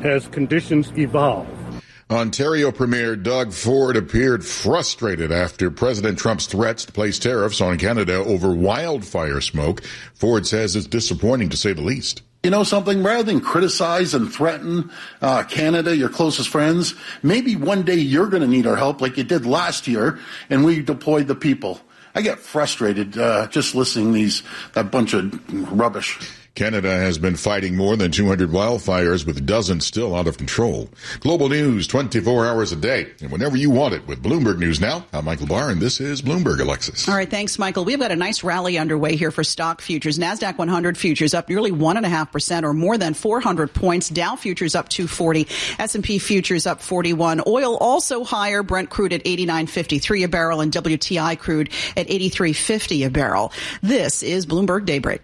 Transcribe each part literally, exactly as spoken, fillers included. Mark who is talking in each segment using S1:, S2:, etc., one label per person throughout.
S1: as conditions evolve.
S2: Ontario Premier Doug Ford appeared frustrated after President Trump's threats to place tariffs on Canada over wildfire smoke. Ford says it's disappointing, to say the least.
S3: You know something? Rather than criticize and threaten uh, Canada, your closest friends, maybe one day you're going to need our help like you did last year, and we deployed the people. I get frustrated uh, just listening to these, that bunch of rubbish.
S2: Canada has been fighting more than two hundred wildfires, with dozens still out of control. Global news twenty-four hours a day, and whenever you want it, with Bloomberg News Now. I'm Michael Barr, and this is Bloomberg, Alexis.
S4: All right, thanks, Michael. We've got a nice rally underway here for stock futures. NASDAQ one hundred futures up nearly one point five percent, or more than four hundred points. Dow futures up two forty. S and P futures up forty-one. Oil also higher. Brent crude at eighty-nine fifty-three a barrel, and W T I crude at eighty-three fifty a barrel. This is Bloomberg Daybreak.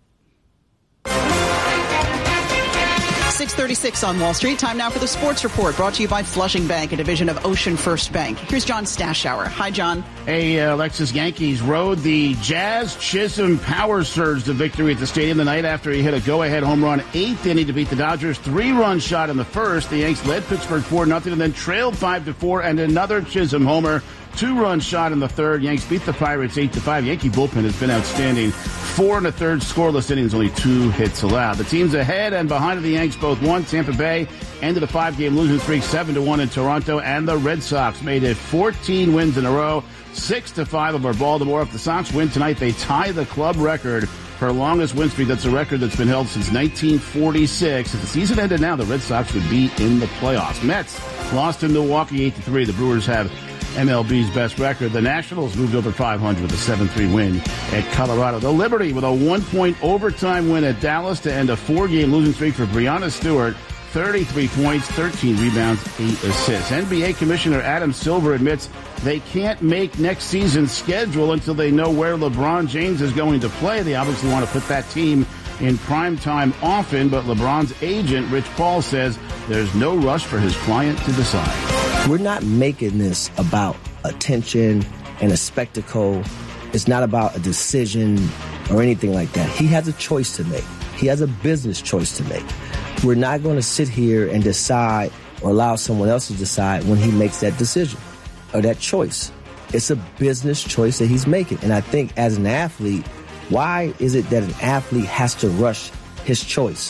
S4: six thirty-six on Wall Street. Time now for the Sports Report, brought to you by Flushing Bank, a division of Ocean First Bank. Here's John Stashower. Hi, John.
S5: Hey, uh, Alexis. Yankees rode the Jazz Chisholm power surge to victory at the stadium the night after he hit a go-ahead home run eighth inning to beat the Dodgers. Three-run shot in the first. The Yanks led Pittsburgh four nothing and then trailed five to four, and another Chisholm homer. Two-run shot in the third. Yanks beat the Pirates eight to five. Yankee bullpen has been outstanding. Four and a third scoreless innings, only two hits allowed. The teams ahead and behind of the Yanks both won. Tampa Bay ended a five-game losing streak, seven to one in Toronto, and the Red Sox made it fourteen wins in a row, six to five over Baltimore. If the Sox win tonight, they tie the club record for longest win streak. That's a record that's been held since nineteen forty-six. If the season ended now, the Red Sox would be in the playoffs. Mets lost in Milwaukee eight to three. The Brewers have M L B's best record. The Nationals moved over five hundred with a seven three win at Colorado. The Liberty with a one-point overtime win at Dallas to end a four-game losing streak for Breanna Stewart. thirty-three points, thirteen rebounds, eight assists. N B A Commissioner Adam Silver admits they can't make next season's schedule until they know where LeBron James is going to play. They obviously want to put that team in prime time often, but LeBron's agent, Rich Paul, says there's no rush for his client to decide.
S6: We're not making this about attention and a spectacle. It's not about a decision or anything like that. He has a choice to make. He has a business choice to make. We're not going to sit here and decide or allow someone else to decide when he makes that decision or that choice. It's a business choice that he's making. And I think as an athlete, why is it that an athlete has to rush his choice?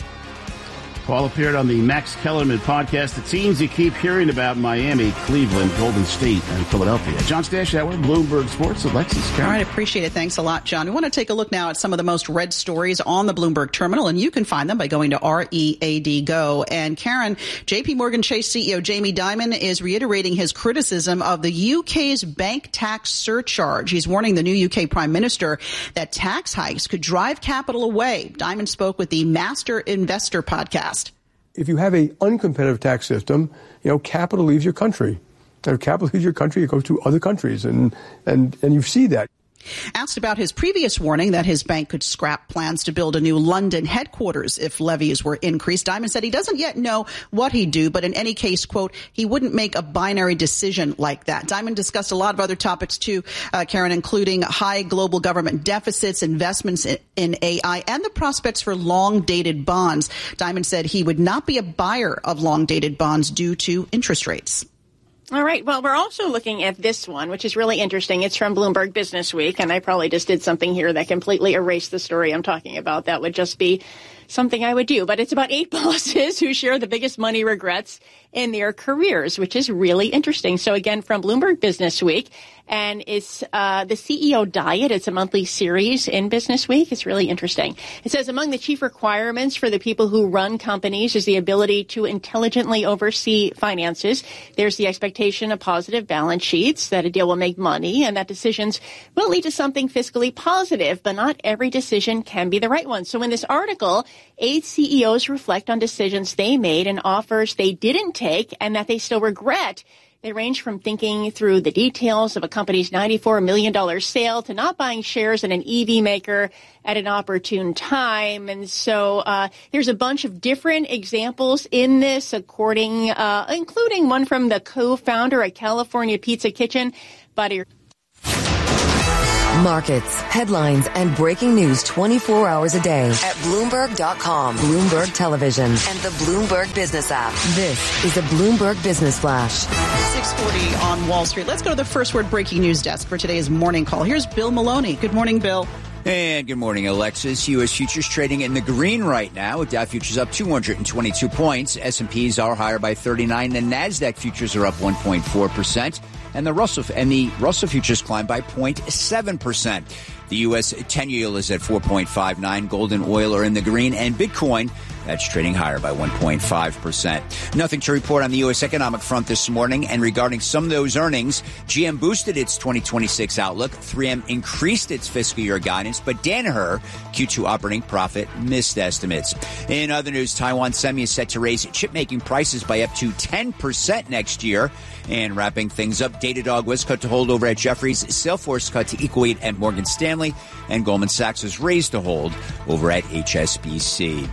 S5: Paul appeared on the Max Kellerman podcast. The teams you keep hearing about: Miami, Cleveland, Golden State, and Philadelphia. John Stashower, Bloomberg Sports. Alexis Karen.
S4: All right, appreciate it. Thanks a lot, John. We want to take a look now at some of the most read stories on the Bloomberg terminal, and you can find them by going to R E A D Go. And Karen, J P Morgan Chase C E O Jamie Dimon is reiterating his criticism of the U K's bank tax surcharge. He's warning the new U K Prime Minister that tax hikes could drive capital away. Dimon spoke with the Master Investor podcast.
S7: If you have a uncompetitive tax system, you know, capital leaves your country. And if capital leaves your country, it goes to other countries, and, and, and you see that.
S4: Asked about his previous warning that his bank could scrap plans to build a new London headquarters if levies were increased, Dimon said he doesn't yet know what he'd do, but in any case, quote, he wouldn't make a binary decision like that. Dimon discussed a lot of other topics too, uh, Karen, including high global government deficits, investments in, in A I, and the prospects for long-dated bonds. Dimon said he would not be a buyer of long-dated bonds due to interest rates.
S8: All right. Well, we're also looking at this one, which is really interesting. It's from Bloomberg Business Week, and I probably just did something here that completely erased the story I'm talking about. That would just be something I would do. But it's about eight bosses who share the biggest money regrets in their careers, which is really interesting. So again, from Bloomberg Business Week, and it's uh the C E O Diet. It's a monthly series in Business Week. It's really interesting. It says among the chief requirements for the people who run companies is the ability to intelligently oversee finances. There's the expectation of positive balance sheets, that a deal will make money, and that decisions will lead to something fiscally positive, but not every decision can be the right one. So in this article, eight C E Os reflect on decisions they made and offers they didn't take and that they still regret. They range from thinking through the details of a company's ninety-four million dollars sale to not buying shares in an E V maker at an opportune time. And so uh there's a bunch of different examples in this, according, uh including one from the co-founder at California Pizza Kitchen, Buddy.
S9: Markets, headlines, and breaking news twenty-four hours a day at Bloomberg dot com, Bloomberg Television, and the Bloomberg Business app. This is a Bloomberg Business Flash.
S4: six forty on Wall Street. Let's go to the First Word breaking news desk for today's morning call. Here's Bill Maloney. Good morning, Bill.
S10: And good morning, Alexis. U S futures trading in the green right now, with Dow futures up two hundred twenty-two points. S and P's are higher by thirty-nine. The NASDAQ futures are up one point four percent. And the Russell and the Russell futures climbed by zero point seven percent. The U S ten-year yield is at four point five nine. Gold and oil are in the green, and Bitcoin, that's trading higher by one point five percent. Nothing to report on the U S economic front this morning. And regarding some of those earnings, G M boosted its twenty twenty-six outlook. three M increased its fiscal year guidance, but Danaher Q two operating profit missed estimates. In other news, Taiwan Semi is set to raise chip-making prices by up to ten percent next year. And wrapping things up, Datadog was cut to hold over at Jefferies, Salesforce cut to equal weight at Morgan Stanley, and Goldman Sachs was raised to hold over at H S B C.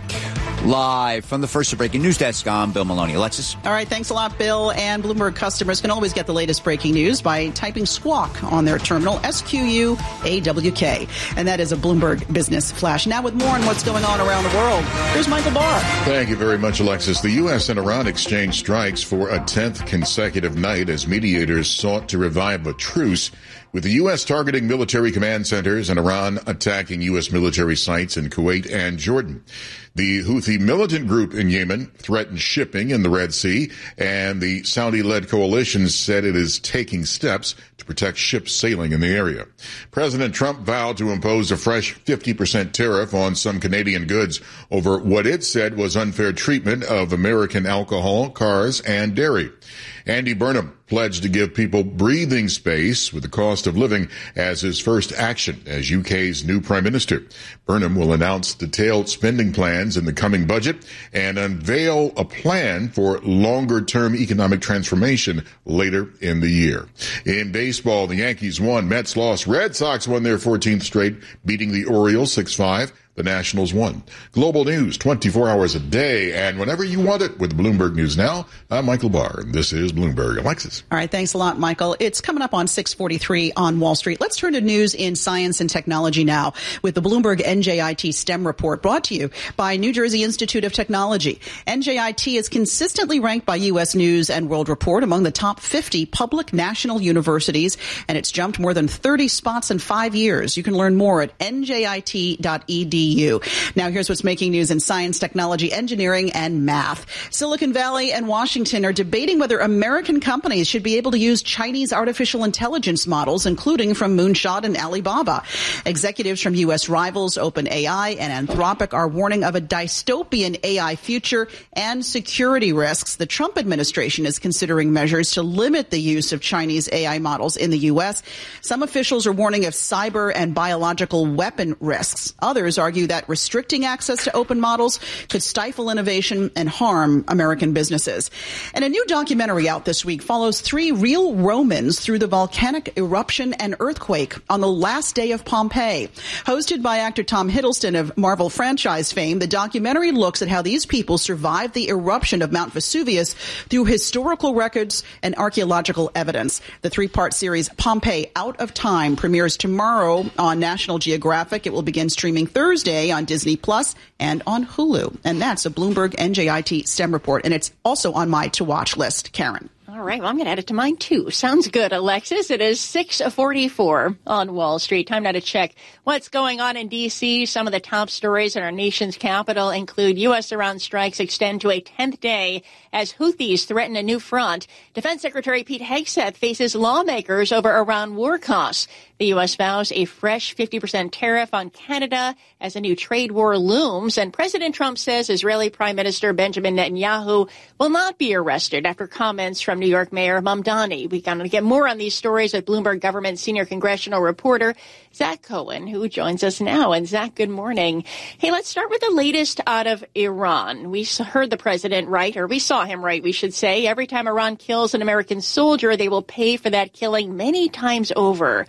S10: Live from the First Breaking News Desk, I'm Bill Maloney. Alexis?
S4: All right, thanks a lot, Bill. And Bloomberg customers can always get the latest breaking news by typing squawk on their terminal, S Q U A W K. And that is a Bloomberg Business Flash. Now with more on what's going on around the world, here's Michael Barr.
S2: Thank you very much, Alexis. The U S and Iran exchanged strikes for a tenth consecutive night as mediators sought to revive a truce, with the U S targeting military command centers and Iran attacking U S military sites in Kuwait and Jordan. The Houthi militant group in Yemen threatened shipping in the Red Sea, and the Saudi-led coalition said it is taking steps to protect ships sailing in the area. President Trump vowed to impose a fresh fifty percent tariff on some Canadian goods over what it said was unfair treatment of American alcohol, cars, and dairy. Andy Burnham pledged to give people breathing space with the cost of living as his first action as U K's new prime minister. Burnham will announce detailed spending plans in the coming budget and unveil a plan for longer-term economic transformation later in the year. In baseball, the Yankees won, Mets lost, Red Sox won their fourteenth straight, beating the Orioles six five. The Nationals won. Global news twenty-four hours a day and whenever you want it with Bloomberg News Now. I'm Michael Barr, and this is Bloomberg. Alexis.
S4: All right, thanks a lot, Michael. It's coming up on six forty-three on Wall Street. Let's turn to news in science and technology now with the Bloomberg N J I T STEM report brought to you by New Jersey Institute of Technology. N J I T is consistently ranked by U S News and World Report among the top fifty public national universities, and it's jumped more than thirty spots in five years. You can learn more at N J I T dot E D U. Now here's what's making news in science, technology, engineering, and math. Silicon Valley and Washington are debating whether American companies should be able to use Chinese artificial intelligence models, including from Moonshot and Alibaba. Executives from U S rivals OpenAI and Anthropic are warning of a dystopian A I future and security risks. The Trump administration is considering measures to limit the use of Chinese A I models in the U S. Some officials are warning of cyber and biological weapon risks. Others argue that restricting access to open models could stifle innovation and harm American businesses. And a new documentary out this week follows three real Romans through the volcanic eruption and earthquake on the last day of Pompeii. Hosted by actor Tom Hiddleston of Marvel franchise fame, the documentary looks at how these people survived the eruption of Mount Vesuvius through historical records and archaeological evidence. The three-part series Pompeii Out of Time premieres tomorrow on National Geographic. It will begin streaming Thursday on Disney Plus and on Hulu. And that's a Bloomberg N J I T STEM report. And it's also on my to-watch list. Karen.
S8: All right. Well, I'm going to add it to mine, too. Sounds good, Alexis. It is six forty-four on Wall Street. Time now to check what's going on in D C. Some of the top stories in our nation's capital include U S-Iran strikes extend to a tenth day as Houthis threaten a new front. Defense Secretary Pete Hegseth faces lawmakers over Iran war costs. The U S vows a fresh fifty percent tariff on Canada as a new trade war looms. And President Trump says Israeli Prime Minister Benjamin Netanyahu will not be arrested after comments from New York Mayor Mamdani. We're going to get more on these stories with Bloomberg government senior congressional reporter Zach Cohen, who joins us now. And Zach, good morning. Hey, let's start with the latest out of Iran. We heard the president write, or we saw him write, we should say, every time Iran kills an American soldier, they will pay for that killing many times over.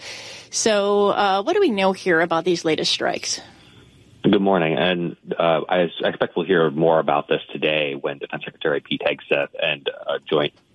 S8: So uh, what do we know here about these latest strikes?
S11: Good morning. And uh, I expect we'll hear more about this today when Defense Secretary Pete Hegseth and uh, Joint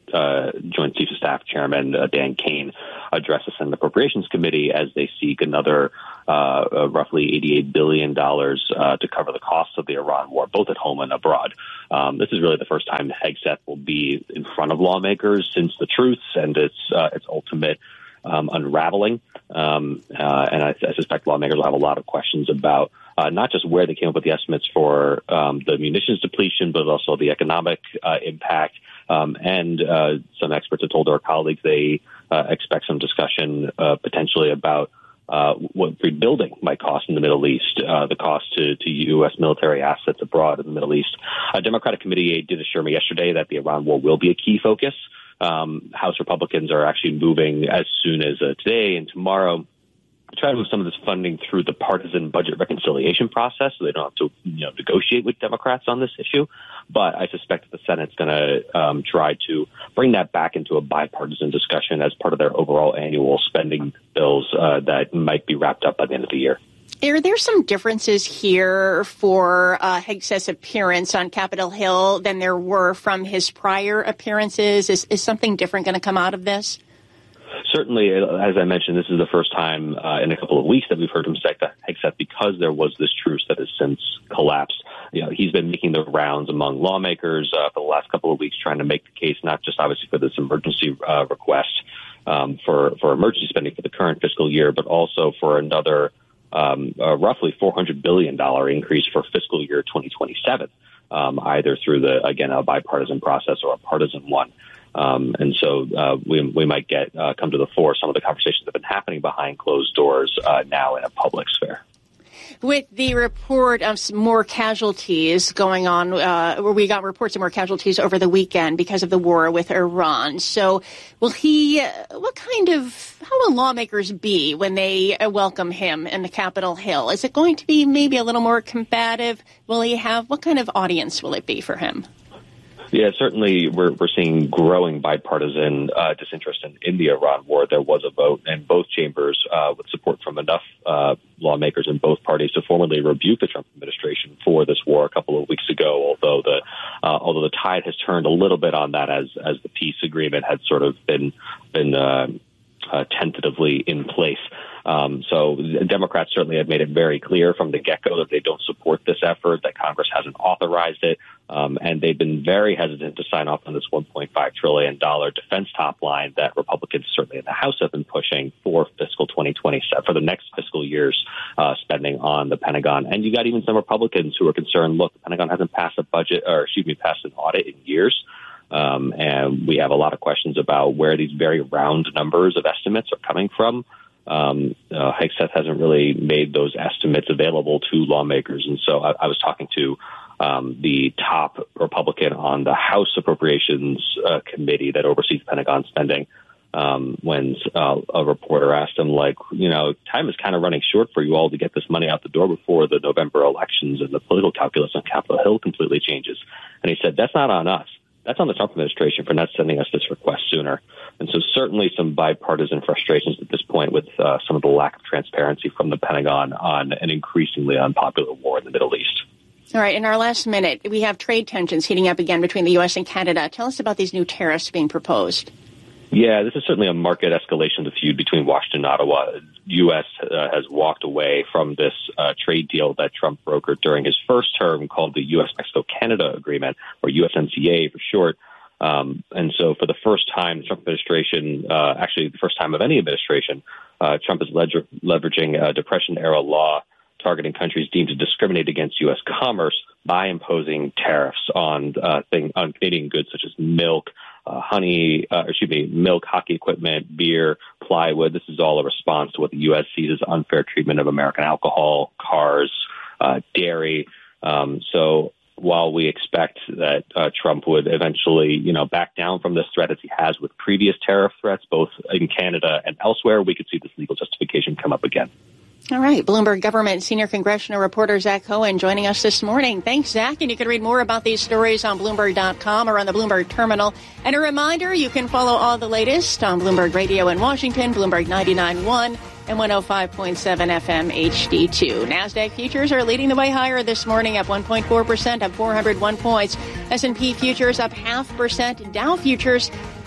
S11: uh, Joint Chiefs of Staff Chairman uh, Dan Kane address the Senate Appropriations Committee as they seek another uh, uh, roughly eighty-eight billion dollars uh, to cover the costs of the Iran war, both at home and abroad. Um, this is really the first time Hegseth will be in front of lawmakers since the truths and its uh, its ultimate um, unraveling. Um, uh, and I, I suspect lawmakers will have a lot of questions about uh, not just where they came up with the estimates for um, the munitions depletion, but also the economic uh, impact. Um, and uh, some experts have told our colleagues they uh, expect some discussion uh, potentially about uh, what rebuilding might cost in the Middle East, uh, the cost to, to U S military assets abroad in the Middle East. A Democratic committee aide did assure me yesterday that the Iran war will be a key focus. Um, House Republicans are actually moving as soon as uh, today and tomorrow to try to move some of this funding through the partisan budget reconciliation process so they don't have to you know, negotiate with Democrats on this issue. But I suspect that the Senate's going to um, try to bring that back into a bipartisan discussion as part of their overall annual spending bills uh, that might be wrapped up by the end of the year.
S8: Are there some differences here for uh, Hegseth's appearance on Capitol Hill than there were from his prior appearances? Is, is something different going to come out of this?
S11: Certainly, as I mentioned, this is the first time uh, in a couple of weeks that we've heard him say that Hegseth because there was this truce that has since collapsed. You know, he's been making the rounds among lawmakers uh, for the last couple of weeks, trying to make the case not just obviously for this emergency uh, request um, for for emergency spending for the current fiscal year, but also for another um, uh, roughly four hundred billion dollars increase for fiscal year twenty twenty-seven, um, either through the again a bipartisan process or a partisan one. Um, and so uh, we, we might get uh, come to the fore some of the conversations that have been happening behind closed doors uh, now in a public sphere.
S8: With the report of some more casualties going on, uh, where we got reports of more casualties over the weekend because of the war with Iran. So will he, uh, what kind of, how will lawmakers be when they uh, welcome him in the Capitol Hill? Is it going to be maybe a little more combative? Will he have, what kind of audience will it be for him?
S11: Yeah, certainly we're we're seeing growing bipartisan uh, disinterest in, in the Iran war. There was a vote in both chambers uh, with support from enough uh, lawmakers in both parties to formally rebuke the Trump administration for this war a couple of weeks ago. Although the uh, although the tide has turned a little bit on that as as the peace agreement had sort of been been uh, uh, tentatively in place. Um, so the Democrats certainly have made it very clear from the get-go that they don't support this effort, that Congress hasn't authorized it, um, and they've been very hesitant to sign off on this one point five trillion dollars defense top line that Republicans certainly in the House have been pushing for fiscal twenty twenty-seven, for the next fiscal year's uh, spending on the Pentagon. And you got even some Republicans who are concerned, look, the Pentagon hasn't passed a budget, or excuse me, passed an audit in years. Um, and we have a lot of questions about where these very round numbers of estimates are coming from. Um, uh, Hegseth hasn't really made those estimates available to lawmakers. And so I, I was talking to um, the top Republican on the House Appropriations uh, Committee that oversees Pentagon spending um, when uh, a reporter asked him, like, you know, time is kind of running short for you all to get this money out the door before the November elections and the political calculus on Capitol Hill completely changes. And he said, that's not on us. That's on the Trump administration for not sending us this request sooner. And so certainly some bipartisan frustrations at this point with uh, some of the lack of transparency from the Pentagon on an increasingly unpopular war in the Middle East.
S8: All right. In our last minute, we have trade tensions heating up again between the U S and Canada. Tell us about these new tariffs being proposed.
S11: Yeah, this is certainly a market escalation of the feud between Washington and Ottawa. The U S uh, has walked away from this uh, trade deal that Trump brokered during his first term called the U S Mexico-Canada Agreement, or U S M C A for short. Um, and so for the first time, the Trump administration, uh, actually the first time of any administration, uh, Trump is ledger- leveraging a Depression-era law targeting countries deemed to discriminate against U S commerce by imposing tariffs on uh, thing, on Canadian goods such as milk, uh, honey, uh, excuse me, milk, hockey equipment, beer, plywood. This is all a response to what the U S sees as unfair treatment of American alcohol, cars, uh, dairy. Um, so while we expect that uh, Trump would eventually, you know, back down from this threat as he has with previous tariff threats, both in Canada and elsewhere, we could see this legal justification come up again.
S8: All right. Bloomberg Government Senior Congressional Reporter Zach Cohen joining us this morning. Thanks, Zach. And you can read more about these stories on Bloomberg dot com or on the Bloomberg Terminal. And a reminder, you can follow all the latest on Bloomberg Radio in Washington, Bloomberg ninety-nine point one and one oh five point seven F M H D two. NASDAQ futures are leading the way higher this morning, up one point four percent, up four hundred one points. S and P futures up half percent. Dow futures